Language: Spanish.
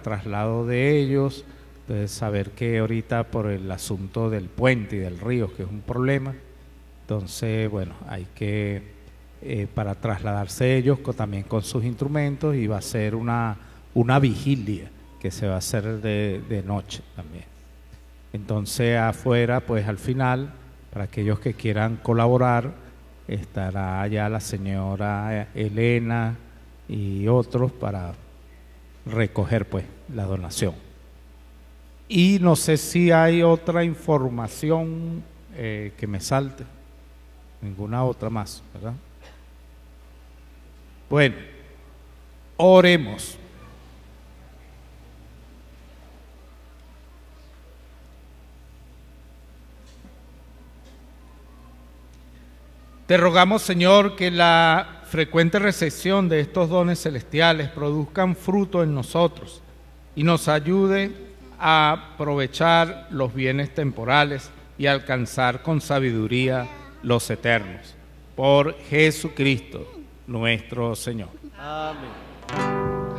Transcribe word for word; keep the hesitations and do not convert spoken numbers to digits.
traslado de ellos, de saber que ahorita por el asunto del puente y del río, que es un problema, entonces, bueno, hay que, eh, para trasladarse ellos con, también con sus instrumentos, y va a ser una, una vigilia que se va a hacer de, de noche también. Entonces, afuera, pues al final, para aquellos que quieran colaborar, estará allá la señora Elena y otros para recoger, pues, la donación. Y no sé si hay otra información eh, que me salte. Ninguna otra más, ¿verdad? Bueno, oremos. Te rogamos, Señor, que la frecuente recepción de estos dones celestiales produzcan fruto en nosotros y nos ayude a aprovechar los bienes temporales y alcanzar con sabiduría los eternos. Por Jesucristo, nuestro Señor. Amén.